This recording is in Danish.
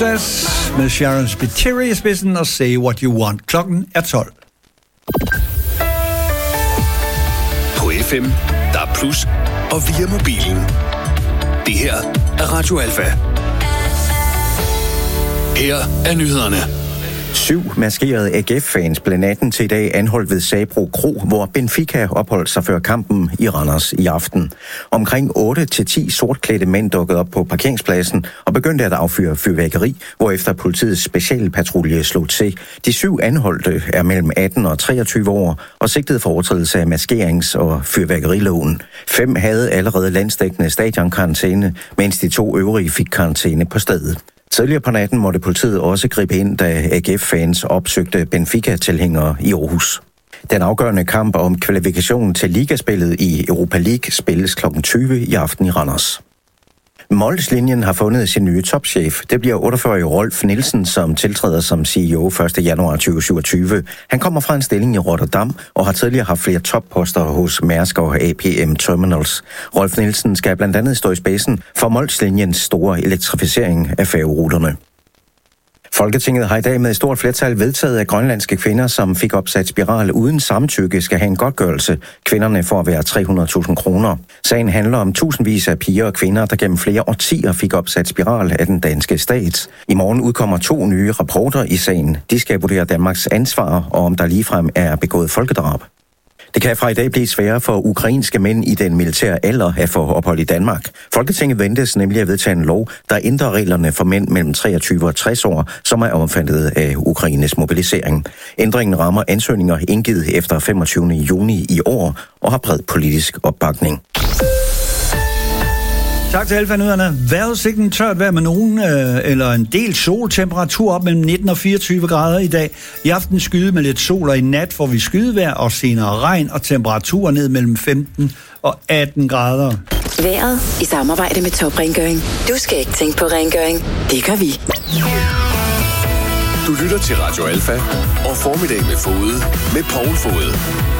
Med Sharon Spiteri i spidsen og Say What You Want. Klokken er 12. På FM, der er plus, og via mobilen. Det her er Radio Alfa. Her er nyhederne. 7 maskerede AGF-fans blev natten til i dag anholdt ved Sabro Kro, hvor Benfica opholdt sig før kampen i Randers i aften. Omkring 8-10 sortklædte mænd dukkede op på parkeringspladsen og begyndte at affyre fyrværkeri, hvorefter politiets specialpatrulje slog til. De 7 anholdte er mellem 18 og 23 år og sigtet for overtrædelse af maskerings- og fyrværkeriloven. 5 havde allerede landsdækkende stadionkarantæne, mens de 2 øvrige fik karantæne på stedet. Tidligere på natten måtte politiet også gribe ind, da AGF-fans opsøgte Benfica-tilhængere i Aarhus. Den afgørende kamp om kvalifikationen til ligaspillet i Europa League spilles kl. 20 i aften i Randers. Molslinjen har fundet sin nye topchef. Det bliver 48-årige Rolf Nielsen, som tiltræder som CEO 1. januar 2027. Han kommer fra en stilling i Rotterdam og har tidligere haft flere topposter hos Mærsk og APM Terminals. Rolf Nielsen skal blandt andet stå i spidsen for Molslinjens store elektrificering af færgeruterne. Folketinget har i dag med et stort flertal vedtaget, at grønlandske kvinder, som fik opsat spiral uden samtykke, skal have en godtgørelse. Kvinderne får hver 300.000 kroner. Sagen handler om tusindvis af piger og kvinder, der gennem flere årtier fik opsat spiral af den danske stat. I morgen udkommer 2 nye rapporter i sagen. De skal vurdere Danmarks ansvar, og om der ligefrem er begået folkedrab. Det kan fra i dag blive sværere for ukrainske mænd i den militære alder at få ophold i Danmark. Folketinget ventes nemlig at vedtage en lov, der ændrer reglerne for mænd mellem 23 og 60 år, som er omfattet af Ukraines mobilisering. Ændringen rammer ansøgninger indgivet efter 25. juni i år og har bred politisk opbakning. Tak til Alfa-nyhederne. Vejrudsigten tørt vejr med nogen eller en del sol. Temperatur op mellem 19 og 24 grader i dag. I aften skyde med lidt sol, og i nat får vi skydevejr og senere regn og temperaturer ned mellem 15 og 18 grader. Vejret i samarbejde med Top Rengøring. Du skal ikke tænke på rengøring. Det gør vi. Du lytter til Radio Alfa og Formiddag med Fode med Poul Fode.